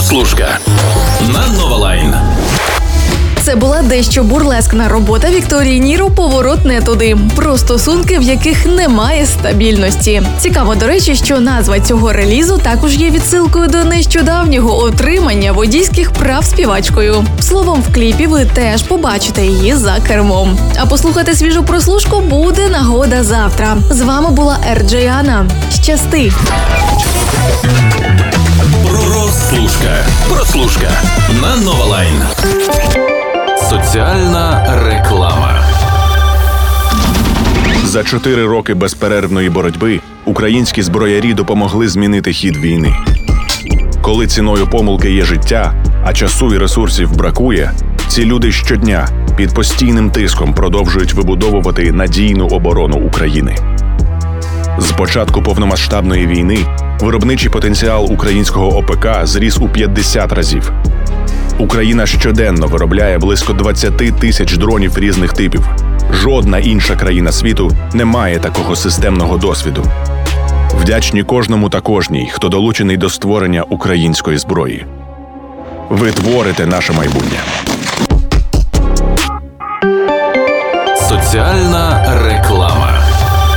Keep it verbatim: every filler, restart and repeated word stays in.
Прослушка на Нова Лайн. Це була дещо бурлескна робота Вікторії Ніру «Поворот не туди» про стосунки, в яких немає стабільності. Цікаво, до речі, що назва цього релізу також є відсилкою до нещодавнього отримання водійських прав співачкою. Словом, в кліпі ви теж побачите її за кермом. А послухати свіжу прослушку буде нагода завтра. З вами була Ер Джей Анна. Щасти! Прослушка. Прослушка на Нова Лайн. Соціальна реклама. За чотири роки безперервної боротьби українські зброярі допомогли змінити хід війни. Коли ціною помилки є життя, а часу і ресурсів бракує, ці люди щодня під постійним тиском продовжують вибудовувати надійну оборону України. З початку повномасштабної війни виробничий потенціал українського О Пе Ка зріс у п'ятдесят разів. Україна щоденно виробляє близько двадцять тисяч дронів різних типів. Жодна інша країна світу не має такого системного досвіду. Вдячні кожному та кожній, хто долучений до створення української зброї. Ви творите наше майбутнє. Соціальна